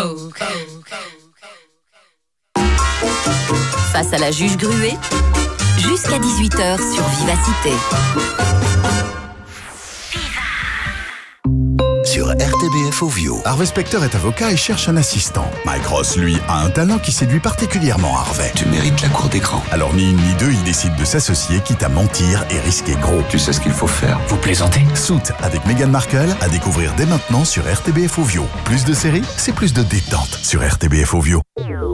Face à la juge Gruet, jusqu'à 18h sur Vivacité. Sur RTBF Ovio. Harvey Specter est avocat et cherche un assistant. Mike Ross, lui, a un talent qui séduit particulièrement Harvey. Tu mérites la cour d'écran. Alors ni une ni deux, il décide de s'associer, quitte à mentir et risquer gros. Tu sais ce qu'il faut faire. Vous plaisantez? Suits avec Meghan Markle à découvrir dès maintenant sur RTBF Ovio. Plus de séries, c'est plus de détente sur RTBF Ovio.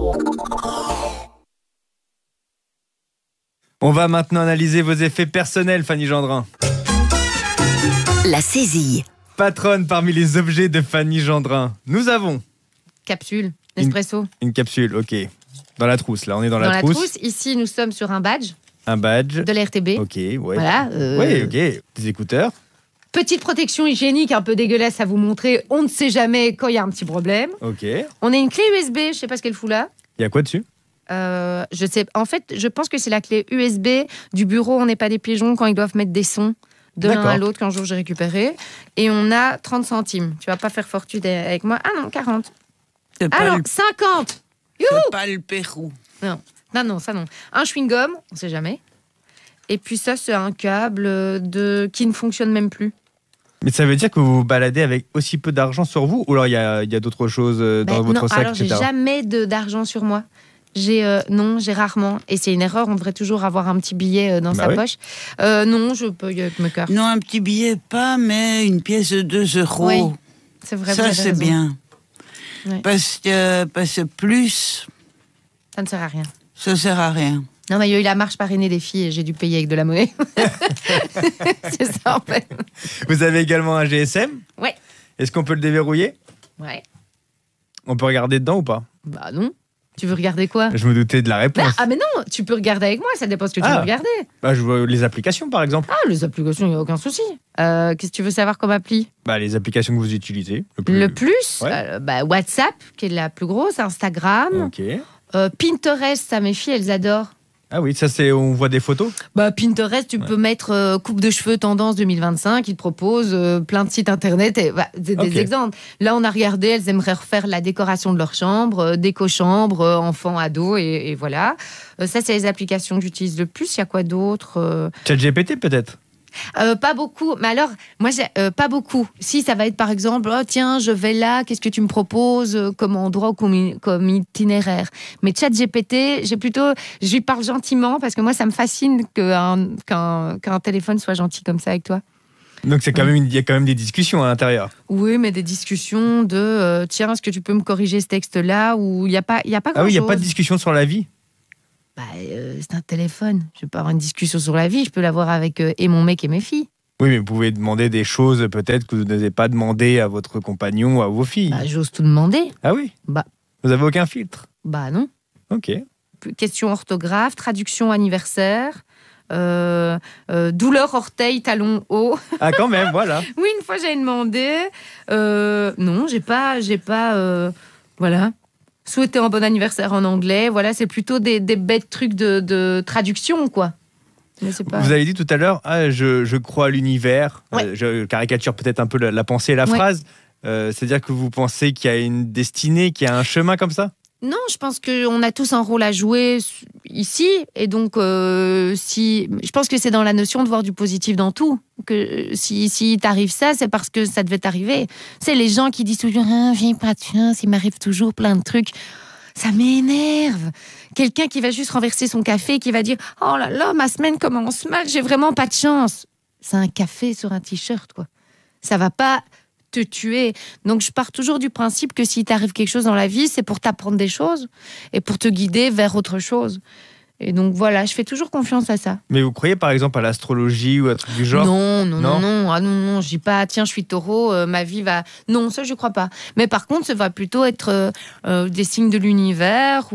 On va maintenant analyser vos effets personnels, Fanny Gendrin. La saisie. Patronne parmi les objets de Fanny Gendrin. Nous avons Capsule, Nespresso. une capsule, ok. Dans la trousse, là, on est dans la trousse. Ici, nous sommes sur un badge. Un badge. De la RTB. Ok, ouais. Voilà. Oui, ok. Des écouteurs. Petite protection hygiénique un peu dégueulasse à vous montrer. On ne sait jamais quand il y a un petit problème. Ok. On a une clé USB, je ne sais pas ce qu'elle fout là. Il y a quoi dessus? Je sais. En fait, je pense que c'est la clé USB du bureau. On n'est pas des pigeons quand ils doivent mettre des sons de l'un à l'autre qu'un jour j'ai récupéré. Et on a 30 centimes. Tu vas pas faire fortune avec moi. Ah non, 40. Ah non, 50. C'est pas le Pérou. Non, ça non. Un chewing-gum, on sait jamais. Et puis ça, c'est un câble qui ne fonctionne même plus. Mais ça veut dire que vous vous baladez avec aussi peu d'argent sur vous? Ou alors il y a d'autres choses dans votre sac, alors etc. j'ai jamais d'argent sur moi. J'ai rarement. Et c'est une erreur, on devrait toujours avoir un petit billet dans sa poche. Non, je peux y être me cœur. Non, un petit billet pas, mais une pièce de 2 €. Oui, c'est vrai. Ça, c'est bien. Oui. Parce que plus... Ça ne sert à rien. Ça sert à rien. Non, mais il y a eu la marche parrainée des filles et j'ai dû payer avec de la monnaie. C'est ça, en fait. Vous avez également un GSM? Ouais. Est-ce qu'on peut le déverrouiller? Ouais. On peut regarder dedans ou pas? Bah non. Tu veux regarder quoi? Je me doutais de la réponse. Ah mais non, tu peux regarder avec moi, ça dépend ce que tu veux regarder. Bah, je vois les applications, par exemple. Ah, les applications, il n'y a aucun souci. Qu'est-ce que tu veux savoir comme appli? Bah, les applications que vous utilisez. Le plus Ouais. WhatsApp, qui est la plus grosse, Instagram, Ok. Pinterest, ça, mes filles, elles adorent. Ah oui, ça c'est, on voit des photos. Bah, Pinterest, tu peux mettre coupe de cheveux tendance 2025, ils te proposent plein de sites internet, et, des exemples. Là, on a regardé, elles aimeraient refaire la décoration de leur chambre, déco-chambre, enfants, ados, et voilà. Ça, c'est les applications que j'utilise le plus. Il y a quoi d'autre? ChatGPT peut-être? Pas beaucoup, mais alors, moi, pas beaucoup. Si, ça va être par exemple, oh tiens, je vais là, qu'est-ce que tu me proposes comme endroit ou comme itinéraire? Mais ChatGPT, je lui parle gentiment parce que moi, ça me fascine qu'un téléphone soit gentil comme ça avec toi. Donc c'est quand même, il y a quand même des discussions à l'intérieur. Oui, mais des discussions de tiens, est-ce que tu peux me corriger ce texte-là? Ou il n'y a pas grand-chose. Ah oui, il n'y a pas de discussion sur la vie? C'est un téléphone. Je ne vais pas avoir une discussion sur la vie. Je peux l'avoir avec et mon mec et mes filles. Oui, mais vous pouvez demander des choses peut-être que vous n'avez pas demandé à votre compagnon ou à vos filles. J'ose tout demander. Ah oui? Vous n'avez aucun filtre? Non. Ok. Question orthographe, traduction anniversaire, douleur orteil, talon haut. Ah quand même, voilà. Oui, une fois j'avais demandé. Non, j'ai pas. Voilà. Souhaiter un bon anniversaire en anglais. Voilà, c'est plutôt des bêtes trucs de traduction, quoi. Mais c'est pas... Vous avez dit tout à l'heure, je crois à l'univers. Ouais. Je caricature peut-être un peu la pensée et la phrase. C'est-à-dire que vous pensez qu'il y a une destinée, qu'il y a un chemin comme ça? Non, je pense qu'on a tous un rôle à jouer ici. Et donc, je pense que c'est dans la notion de voir du positif dans tout. Que si t'arrive ça, c'est parce que ça devait t'arriver. C'est les gens qui disent toujours « j'ai pas de chance, il m'arrive toujours plein de trucs ». Ça m'énerve. Quelqu'un qui va juste renverser son café, qui va dire « oh là là, ma semaine commence mal, j'ai vraiment pas de chance ». C'est un café sur un t-shirt, quoi. Ça va pas te tuer. Donc, je pars toujours du principe que si t'arrive quelque chose dans la vie, c'est pour t'apprendre des choses et pour te guider vers autre chose. Et donc, voilà, je fais toujours confiance à ça. Mais vous croyez, par exemple, à l'astrologie ou à un truc du genre? Non. Ah non, je dis pas, tiens, je suis taureau, ma vie va... Non, ça, je crois pas. Mais par contre, ça va plutôt être des signes de l'univers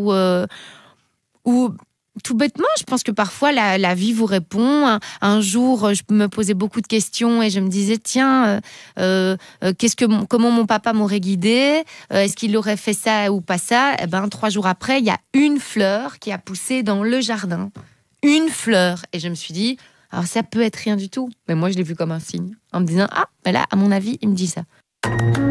ou tout bêtement, je pense que parfois la vie vous répond. Un jour, je me posais beaucoup de questions et je me disais tiens, comment mon papa m'aurait guidée? Est-ce qu'il aurait fait ça ou pas ça? 3 jours après, il y a une fleur qui a poussé dans le jardin. Une fleur. Et je me suis dit, alors ça peut être rien du tout. Mais moi, je l'ai vu comme un signe. En me disant, mais là, à mon avis, il me dit ça.